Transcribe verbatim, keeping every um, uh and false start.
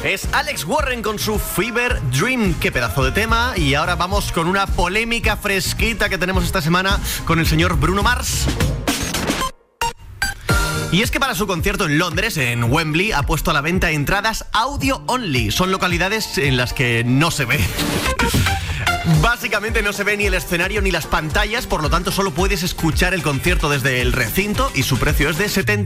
Es Alex Warren con su Fever Dream. Qué pedazo de tema. Y ahora vamos con una polémica fresquita que tenemos esta semana con el señor Bruno Mars. Y es que para su concierto en Londres, en Wembley, ha puesto a la venta entradas audio only. Son localidades en las que no se ve. Básicamente no se ve ni el escenario ni las pantallas, por lo tanto solo puedes escuchar el concierto desde el recinto y su precio es de setenta